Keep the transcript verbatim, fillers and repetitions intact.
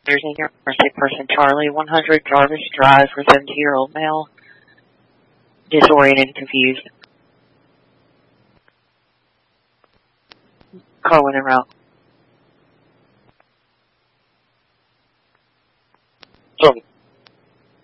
using your sick person Charlie, one hundred Jarvis Drive for seventy-year-old male, disoriented and confused. Call when en route. So,